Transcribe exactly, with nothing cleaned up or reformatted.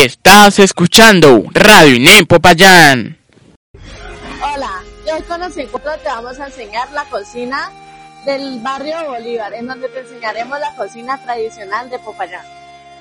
Estás escuchando Radio INEM Popayán. Hola, hoy con nosotros te vamos a enseñar la cocina del barrio Bolívar, en donde te enseñaremos la cocina tradicional de Popayán.